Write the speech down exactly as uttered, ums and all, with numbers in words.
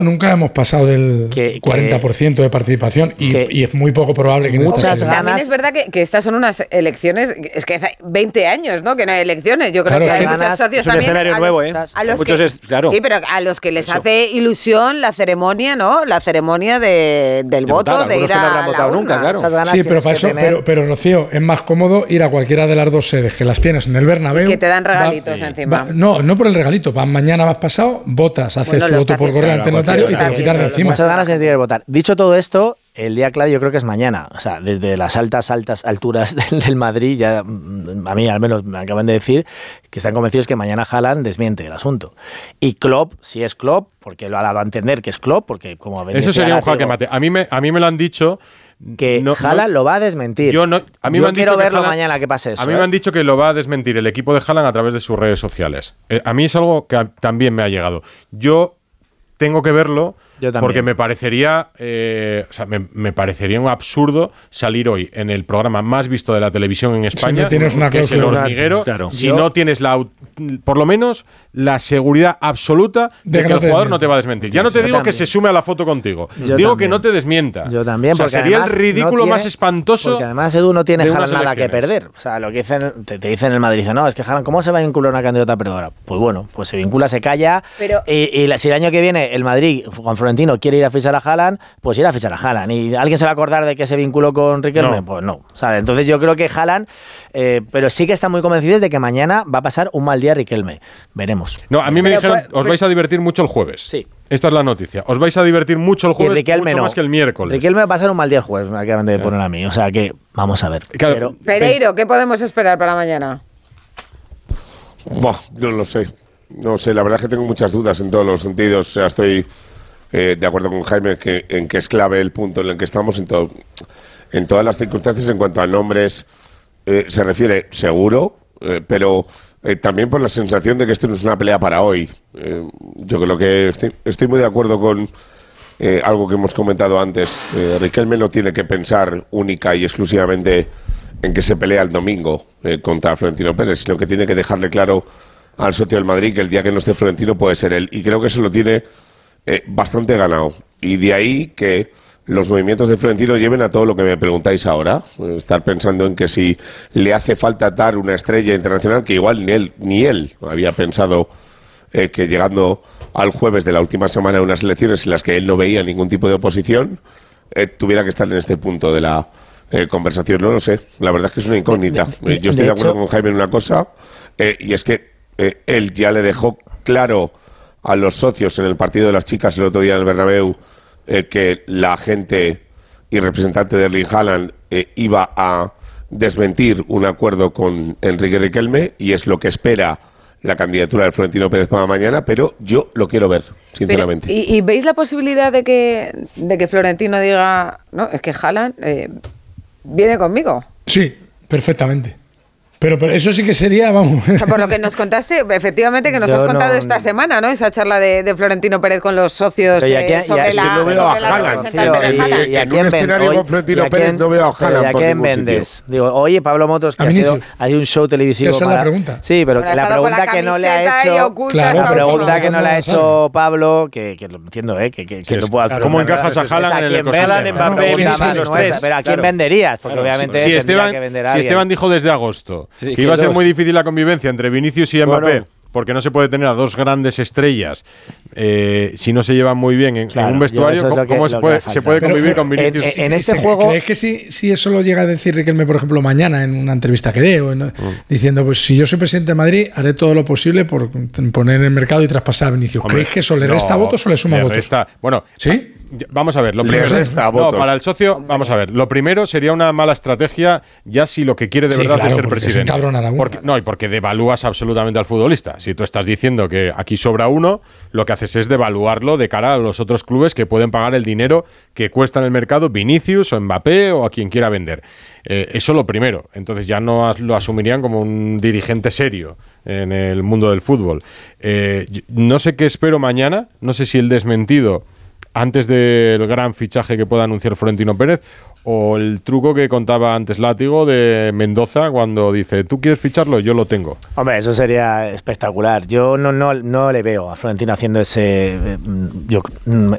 Nunca hemos pasado del que, cuarenta por ciento que, de participación y, que, y es muy poco probable que muchas en esta ganas. También es verdad que, que estas son unas elecciones, es que hace veinte años, ¿no? Que no hay elecciones. Yo creo claro, que hay ganas, muchos socios es un también. escenario a nuevo, los, ¿eh? A los muchos que, es, claro. Sí, pero a los que les Eso. hace ilusión la ceremonia, ¿no? La ceremonia de, del de voto, votar, de ir que no a han votado la nunca, urna. claro. Sí, pero para eso, pero, pero Rocío, es más cómodo ir a cualquiera de las dos sedes que las tienes en el Bernabéu. Y que te dan regalitos va, encima. Va, no, no por el regalito, vas mañana, vas pasado, votas, haces bueno, tu voto por correo ante el notario y te lo quitas de encima. Muchas ganas de ir a votar. Dicho todo esto, el día clave yo creo que es mañana. O sea, desde las altas, altas alturas del, del Madrid, ya a mí al menos me acaban de decir que están convencidos que mañana Haaland desmiente el asunto. Y Klopp, si es Klopp, porque lo ha dado a entender que es Klopp, porque como eso sería un jaque mate. A mí me, a mí me lo han dicho que no, Haaland no, lo va a desmentir. Yo, no, a mí yo me han quiero dicho verlo que Haaland, mañana que pase eso. A mí ¿eh? me han dicho que lo va a desmentir el equipo de Haaland a través de sus redes sociales. Eh, a mí es algo que a, también me ha llegado. Yo tengo que verlo porque me parecería eh, o sea, me, me parecería un absurdo salir hoy en el programa más visto de la televisión en España, si no tienes una que es el hormiguero, claro. si Yo, no tienes la por lo menos la seguridad absoluta de, de que, que no el jugador no te va a desmentir. Ya no te Yo digo también. que se sume a la foto contigo. Yo digo también. que no te desmienta. Yo también. O sea, sería el ridículo no tiene, más espantoso. Porque además Edu no tiene Haaland nada que perder. O sea, lo que dicen, te, te dicen en el Madrid, no, es que Haaland, ¿cómo se va a vincular una candidata perdedora? Pues bueno, pues se vincula, se calla. Pero, y, y la, si el año que viene el Madrid con Florentino quiere ir a fichar a Haaland, pues ir a fichar a Haaland. ¿Y alguien se va a acordar de que se vinculó con Riquelme? No. Pues no. ¿Sabe? Entonces yo creo que Haaland, eh, pero sí que están muy convencidos de que mañana va a pasar un mal día a Riquelme. Veremos. No, a mí me pero, dijeron, pues, os vais a divertir mucho el jueves. Sí. Esta es la noticia. Os vais a divertir mucho el jueves, mucho no. más que el miércoles. Riquelme va a pasar un mal día el jueves, me acaban de poner a mí. O sea que vamos a ver. Claro, pero, Pereiro, ¿qué podemos esperar para mañana? Buah, no lo sé. No sé, la verdad es que tengo muchas dudas en todos los sentidos. O sea, estoy eh, de acuerdo con Jaime que, en que es clave el punto en el que estamos en, todo, en todas las circunstancias. En cuanto a nombres eh, se refiere, seguro, eh, pero eh, también por la sensación de que esto no es una pelea para hoy. Eh, yo creo que estoy, estoy muy de acuerdo con eh, algo que hemos comentado antes. Eh, Riquelme no tiene que pensar única y exclusivamente en que se pelea el domingo eh, contra Florentino Pérez, sino que tiene que dejarle claro al socio del Madrid que el día que no esté Florentino puede ser él. Y creo que eso lo tiene eh, bastante ganado. Y de ahí que los movimientos de Florentino lleven a todo lo que me preguntáis ahora. Eh, estar pensando en que si le hace falta dar una estrella internacional, que igual ni él, ni él había pensado eh, que llegando al jueves de la última semana de unas elecciones en las que él no veía ningún tipo de oposición, eh, tuviera que estar en este punto de la eh, conversación. No lo sé. La verdad es que es una incógnita. Eh, yo estoy de, de acuerdo hecho, con Jaime en una cosa, eh, y es que Eh, él ya le dejó claro a los socios en el partido de las chicas el otro día en el Bernabéu eh, que la gente y representante de Erling Haaland eh, iba a desmentir un acuerdo con Enrique Riquelme, y es lo que espera la candidatura de Florentino Pérez para mañana, pero yo lo quiero ver, sinceramente. Pero, ¿y, ¿Y veis la posibilidad de que, de que Florentino diga, no, es que Haaland eh, viene conmigo? Sí, perfectamente. Pero, pero eso sí que sería, vamos... O sea, por lo que nos contaste, efectivamente, que nos Yo has contado no, esta semana, ¿no? Esa charla de, de Florentino Pérez con los socios eh, eh, sobre ya, la, no veo sobre a la Haaland, representante tío, de Haaland. ¿Y a en quién un escenario ven, con Florentino Pérez no veo a Haaland ¿Y a por quién ningún vendes? sitio. Digo, oye, Pablo Motos, que ha sido, hay un show televisivo Esa para... es la pregunta. Sí, pero Bueno, la pregunta la que no le ha camiseta y hecho... oculta Claro, La hasta pregunta última que no hora. le ha hecho Pablo, que, que lo entiendo, ¿eh? Que, que, que lo puedo hacer. ¿Cómo encajas a Haaland en el ecosistema? Pero ¿a quién venderías? Porque obviamente si tendría Esteban, que vender a si alguien. Esteban dijo desde agosto Sí, que iba a ser dos. muy difícil la convivencia entre Vinicius y Mbappé, Bueno. porque no se puede tener a dos grandes estrellas eh, si no se llevan muy bien en, Claro, en un yo vestuario. eso es lo que- ¿Cómo lo se que puede, me falta. se puede Pero, convivir con en- Vinicius? en- en este ¿Se- juego- ¿Crees que si, si eso lo llega a decir Riquelme, por ejemplo, mañana en una entrevista que dé, o en- mm. diciendo, pues si yo soy presidente de Madrid, haré todo lo posible por poner en el mercado y traspasar a Vinicius? Hombre, ¿Creéis que eso le no, resta votos o le suma le votos? resta- bueno, ¿Sí? vamos a ver. Lo Le primero, resta no, votos. para el socio, vamos a ver. Lo primero sería una mala estrategia, ya si lo que quiere de Sí, verdad claro, es ser porque se presidente. encabrona uno. Porque, no, y porque devalúas absolutamente al futbolista. Si tú estás diciendo que aquí sobra uno, lo que haces es devaluarlo de cara a los otros clubes que pueden pagar el dinero que cuesta en el mercado Vinicius o Mbappé o a quien quiera vender. Eh, eso lo primero. Entonces ya no as- lo asumirían como un dirigente serio en el mundo del fútbol. Eh, yo- no sé qué espero mañana, no sé si el desmentido antes del gran fichaje que pueda anunciar Florentino Pérez, o el truco que contaba antes Látigo de Mendoza cuando dice, ¿tú quieres ficharlo? Yo lo tengo. Hombre, eso sería espectacular. Yo no, no, no le veo a Florentino haciendo ese... eh, Yo, mm,